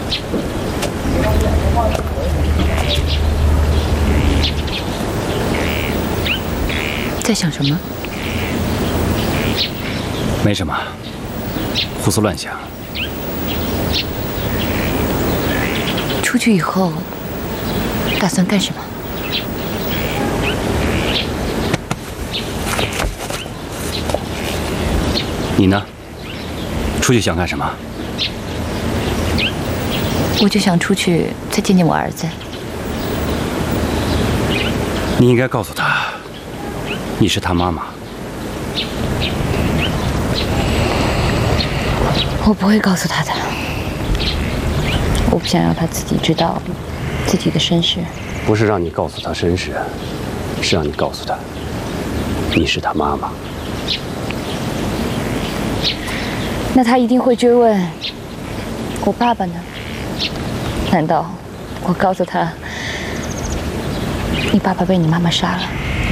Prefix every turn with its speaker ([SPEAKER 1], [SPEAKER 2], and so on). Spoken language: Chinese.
[SPEAKER 1] 在想什么？
[SPEAKER 2] 没什么，胡思乱想。
[SPEAKER 1] 出去以后打算干什么？
[SPEAKER 2] 你呢？出去想干什么？
[SPEAKER 1] 我就想出去再见见我儿子。
[SPEAKER 2] 你应该告诉他，你是他妈妈。
[SPEAKER 1] 我不会告诉他的，我不想让他自己知道自己的身世。
[SPEAKER 2] 不是让你告诉他身世，是让你告诉他，你是他妈妈。
[SPEAKER 1] 那他一定会追问，我爸爸呢？难道我告诉他，你爸爸被你妈妈杀了，